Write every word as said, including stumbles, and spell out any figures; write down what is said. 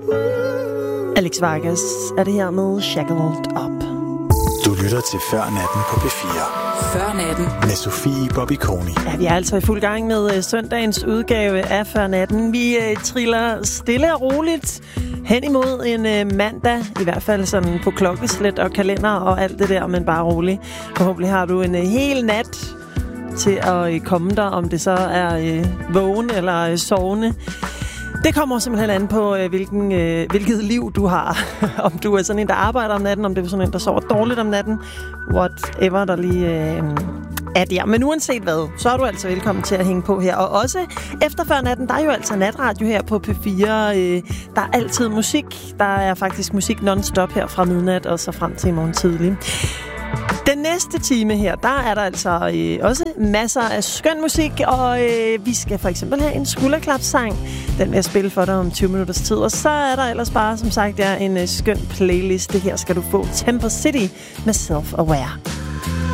Alex Vargas er det her med Shackled Up. Du lytter til Før Natten på P fire. Før Natten. Med Sofie Bobby-Koni. Ja, vi er altså i fuld gang med uh, søndagens udgave af Før Natten. Vi uh, triller stille og roligt hen imod en uh, mandag. I hvert fald sådan på klokkeslæt og kalender og alt det der, men bare roligt. Forhåbentlig har du en uh, hel nat til at uh, komme der, om det så er uh, vågen eller uh, sovende. Det kommer simpelthen an på, øh, hvilken, øh, hvilket liv du har. Om du er sådan en, der arbejder om natten, om det er sådan en, der sover dårligt om natten. Whatever, der lige øh, er der. Men uanset hvad, så er du altså velkommen til at hænge på her. Og også efter Før Natten, der er jo altså natradio her på P fire. Øh, der er altid musik. Der er faktisk musik non-stop her fra midnat og så frem til i morgen tidlig. Den næste time her, der er der altså øh, også masser af skøn musik, og øh, vi skal for eksempel have en skulderklapsang. Den vil jeg spille for dig om tyve minutters tid, og så er der ellers bare, som sagt, ja, en øh, skøn playliste. Her skal du få Temper City med Self Aware.